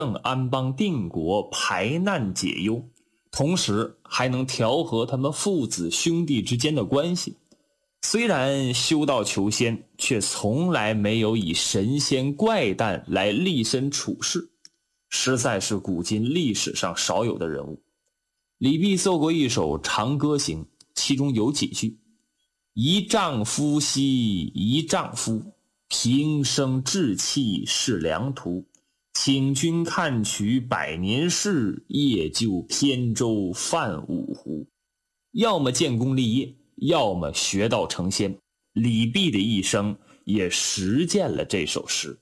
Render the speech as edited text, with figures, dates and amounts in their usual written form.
安邦定国，排难解忧，同时还能调和他们父子兄弟之间的关系。虽然修道求仙，却从来没有以神仙怪诞来立身处世，实在是古今历史上少有的人物。李泌奏过一首《长歌行》，其中有几句：一丈夫兮一丈夫，平生志气是良图，请君看取百年事，夜就扁舟泛五湖。要么建功立业，要么学道成仙。李泌的一生也实践了这首诗。